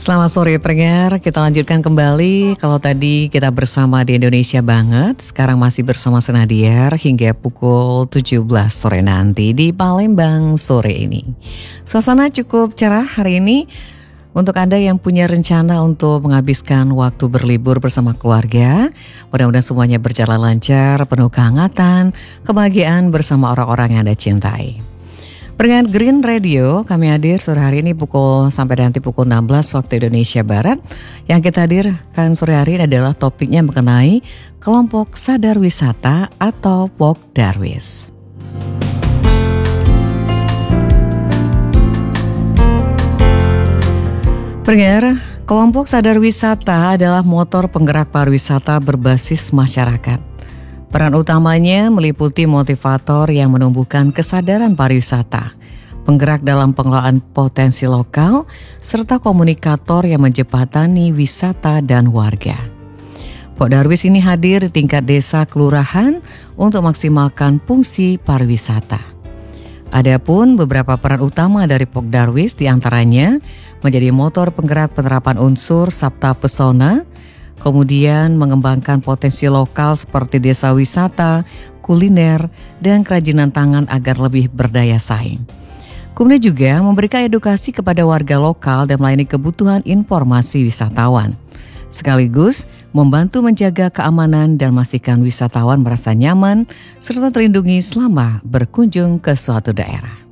Selamat sore pendengar, kita lanjutkan kembali. Kalau tadi kita bersama di Indonesia Banget, sekarang masih bersama Senadiar hingga pukul 17 sore nanti di Palembang sore ini. Suasana cukup cerah hari ini untuk Anda yang punya rencana untuk menghabiskan waktu berlibur bersama keluarga. Mudah-mudahan semuanya berjalan lancar, penuh kehangatan, kebahagiaan bersama orang-orang yang Anda cintai. Dengan Green Radio, kami hadir sore hari ini sampai nanti pukul 16 waktu Indonesia Barat. Yang kita hadirkan sore hari ini adalah topiknya mengenai kelompok sadar wisata atau Pok Darwis. Pendengar, kelompok sadar wisata adalah motor penggerak pariwisata berbasis masyarakat. Peran utamanya meliputi motivator yang menumbuhkan kesadaran pariwisata, penggerak dalam pengelolaan potensi lokal, serta komunikator yang menjembatani wisata dan warga. Pok Darwis ini hadir di tingkat desa kelurahan untuk maksimalkan fungsi pariwisata. Adapun beberapa peran utama dari Pok Darwis diantaranya menjadi motor penggerak penerapan unsur sabta pesona, kemudian mengembangkan potensi lokal seperti desa wisata, kuliner, dan kerajinan tangan agar lebih berdaya saing. Kemudian juga memberikan edukasi kepada warga lokal dan melayani kebutuhan informasi wisatawan. Sekaligus membantu menjaga keamanan dan memastikan wisatawan merasa nyaman serta terlindungi selama berkunjung ke suatu daerah.